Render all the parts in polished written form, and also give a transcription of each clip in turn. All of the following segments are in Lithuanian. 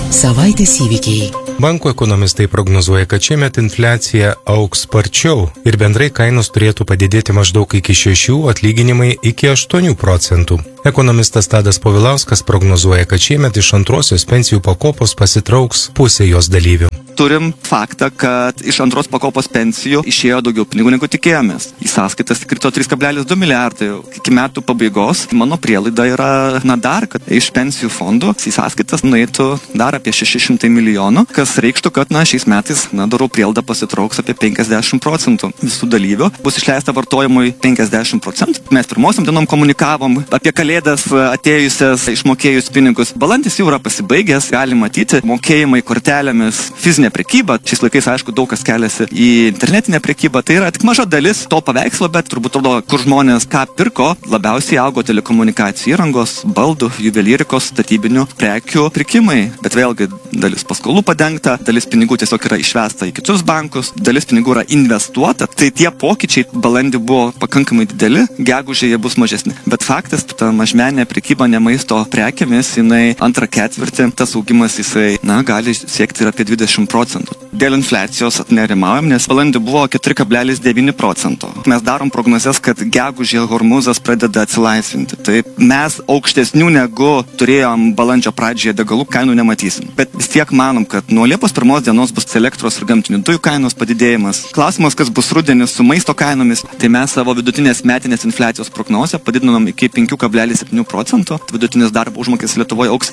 Savaitės įvykiai. Bankų ekonomistai prognozuoja, kad šiemet infliacija augs sparčiau ir bendrai kainos turėtų padidėti maždaug iki 6%, atlyginimai iki 8%. Ekonomistas Tadas Povilauskas prognozuoja, kad šiemet iš antrosios pensijų pakopos pasitrauks pusė jos dalyvių. Turim faktą, kad iš antros pakopos pensijų išėjo daugiau pinigų negu tikėjomės. Į sąskaitas krito 3,2 milijardai. Iki metų pabaigos mano prielaida yra dar, kad iš pensijų fondų į sąskaitas nueitų dar apie 600 milijonų, kas reikštų, kad šiais metais darau prielaidą pasitrauks apie 50% visų dalyvių. Bus išleista vartojimui 50%. Mes pirmosiam dienom komunikavom apie kalėdas atėjusias išmokėjus pinigus. Balandis jau yra pasibaigęs, gali matyti mokėjimai kortelėmis, fizinė prekyba. Šiais laikais, aišku, daug kas keliasi į internetinę prekybą. Tai yra tik maža dalis to paveikslo, bet turbūt rodo, kur žmonės ką pirko. Labiausiai augo telekomunikacijų įrangos, baldų, juvelyrikos, statybinių prekių pirkimai. Bet vėlgi dalis paskolų padengta, dalis pinigų tiesiog yra išvesta į kitus bankus, dalis pinigų yra investuota. Tai tie pokyčiai balandį buvo pakankamai dideli, gegužėje jie bus mažesni. Bet faktas, ta mažmeninė prekyba ne maisto prekėmis, jinai antrą ketvirtį, tas augimas jisai, gali siekti ir apie 20%. Dėl infliacijos nerimaujam, nes balandį buvo 4,9%. Mes darom prognozes, kad gegužė Hormuzas pradeda atsilaisvinti. Tai mes aukštesnių negu turėjom balandžio pradžioje degalų kainų nematysim. Bet vis tiek manom, kad nuo Liepos 1 dienos bus elektros ir gamtinių dujų kainos padidėjimas. Klausimas, kas bus rudenį su maisto kainomis, tai mes savo vidutinės metinės infliacijos prognozę padidinom iki 5,7%. Vidutinis darbo užmokestis Lietuvoje augs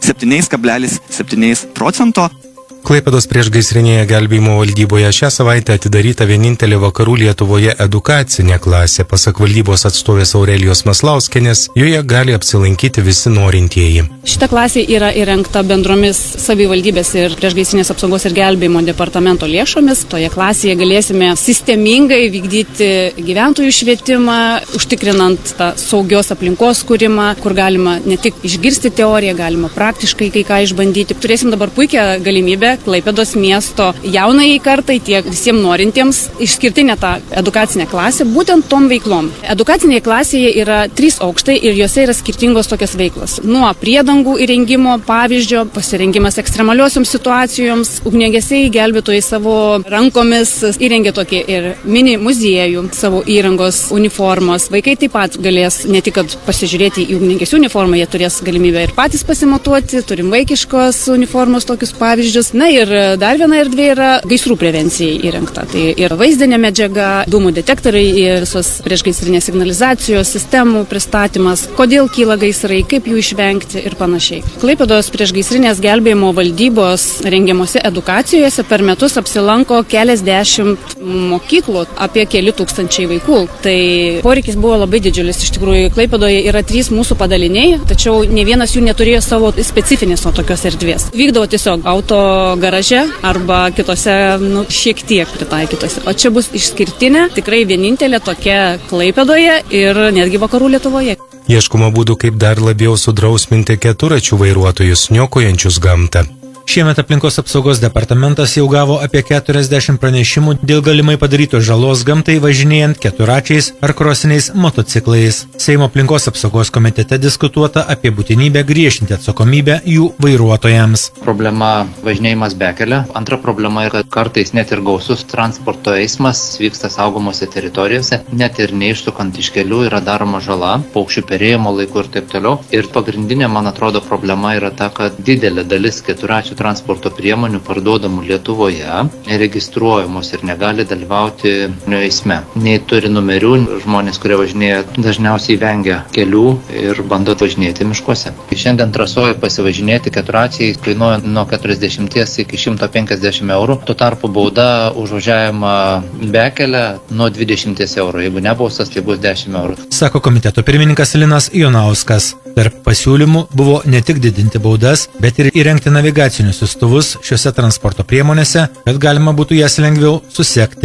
7,7%. Klaipėdos priešgaisrinėje gelbėjimo valdyboje šią savaitę atidaryta vienintelė vakarų Lietuvoje edukacinė klasė. Pasak valdybos atstovės Aurelijos Maslauskienės, joje gali apsilankyti visi norintieji. Šita klasė yra įrengta bendromis savivaldybės ir priešgaisrinės apsaugos ir gelbėjimo departamento lėšomis. Toje klasėje galėsime sistemingai vykdyti gyventojų švietimą, užtikrinant tą saugios aplinkos kūrimą, kur galima ne tik išgirsti teoriją, galima praktiškai kai ką išbandyti. Turėsim dabar puikią galimybę Klaipėdos miesto jaunai kartai, tiek visiems norintiems išskirtinę tą edukacinę klasę būtent tom veiklom. Edukacinėje klasėje yra 3 aukštai ir juose yra skirtingos tokios veiklos. Nuo priedangų įrengimo pavyzdžio, pasirengimas ekstremaliosioms situacijoms, ugniagesiai gelbėtojai savo rankomis įrengė tokį ir mini muziejų, savo įrangos uniformos. Vaikai taip pat galės ne tik pasižiūrėti į ugniagesių uniformą, jie turės galimybę ir patys pasimatuoti, turim vaikiškos uniformos tokius pavyzdžius. Ir dar viena erdvė yra gaisrų prevencijai įrengta. Tai ir vaizdinė medžiaga, dūmų detektoriai ir visos priešgaisrinės signalizacijos sistemų pristatymas, kodėl kyla gaisrai, kaip jų išvengti ir panašiai. Klaipėdos priešgaisrinės gelbėjimo valdybos rengiamose edukacijose per metus apsilanko keliasdešimt mokyklų, apie keli tūkstančiai vaikų. Tai poreikis buvo labai didžiulis. Iš tikrųjų, Klaipėdoje yra 3 mūsų padaliniai, tačiau ne vienas jų neturėjo savo specifinės tokios erdvės. Vykdavo tiesiog auto garaže arba kitose, šiek tiek pritaikytose. O čia bus išskirtinė, tikrai vienintelė tokia Klaipėdoje ir netgi vakarų Lietuvoje. Ieškoma būdų, kaip dar labiau sudrausminti keturračių vairuotojus, niokojančius gamtą. Šiemet aplinkos apsaugos departamentas jau gavo apie 40 pranešimų dėl galimai padarytos žalos gamtai važinėjant keturračiais ar krosiniais motociklais. Seimo aplinkos apsaugos komitete diskutuota apie būtinybę griežtinti atsakomybę jų vairuotojams. Problema važinėjimas bekele. Antra problema yra, kad kartais net ir gausus transporto eismas vyksta saugomose teritorijose, net ir neišsukant iš kelių yra daroma žala, paukščių perėjimo laiku ir taip toliau. Ir pagrindinė, man atrodo, problema yra ta, kad didelė dalis keturračių transporto priemonių parduodamų Lietuvoje neregistruojamos ir negali dalyvauti eisme. Nei turi numerių, žmonės, kurie važinėja, dažniausiai vengia kelių ir bando važinėti miškuose. Šiandien trasoje pasivažinėti keturračiai kainuoja nuo 40 iki 150 eurų, tuo tarpu bauda už važiavimą bekelę nuo 20 eurų. Jeigu nebaustas, tai bus 10 eurų. Sako komiteto pirmininkas Linas Jonauskas. Tarp pasiūlymų buvo ne tik didinti baudas, bet ir įrengti navigacinius siųstuvus šiuose transporto priemonėse, kad galima būtų jas lengviau susekti.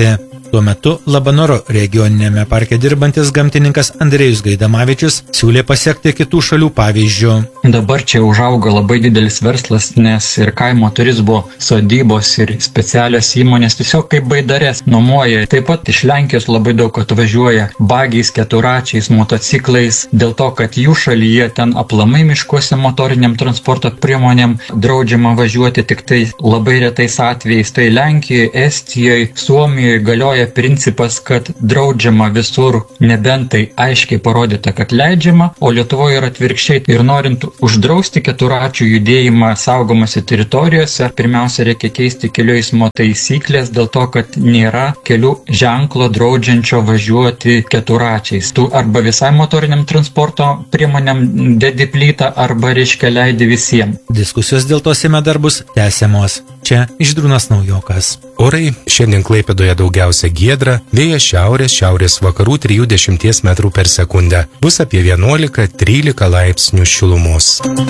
Tuo metu Labanoro regioninėme parke dirbantis gamtininkas Andrėjus Gaidamavičius siūlė pasiekti kitų šalių pavyzdžių. Dabar čia užaugo labai didelis verslas, nes ir kaimo turizmo sodybos ir specialios įmonės tiesiog kaip baidarės nuomoja. Taip pat iš Lenkijos labai daug atvažiuoja bagiais, keturačiais, motociklais, dėl to, kad jų šalyje ten aplamai miškuose motoriniam transporto priemonėm draudžiama važiuoti tik tai labai retais atvejais. Tai Lenkijoje, Estijoje, Suomijoje galioja principas, kad draudžiama visur, nebent tai aiškiai parodyta, kad leidžiama, o Lietuvoje yra atvirkščiai. Ir norint uždrausti keturačių judėjimą saugomose teritorijose, pirmiausia reikia keisti kelių eismo taisyklės dėl to, kad nėra kelių ženklo draudžiančio važiuoti keturačiais. Tu arba visai motoriniam transporto priemonėm dedi plytą, arba reiškia leidi visiems. Diskusijos dėl to Seime dar bus tęsiamos. Čia Žydrūnas Naujokas. Orai šiandien Klaipėdoje daugiausia giedra, vėjas šiaurės vakarų 3–10 metrų per sekundę. Bus apie 11–13 laipsnių šilumos.